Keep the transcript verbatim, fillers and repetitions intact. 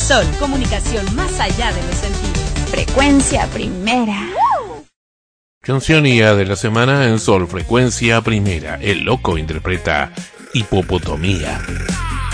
Sol, comunicación más allá de los sentidos. Frecuencia Primera. Cancionía de la semana en Sol, Frecuencia Primera. El Loco interpreta Hipopotomía.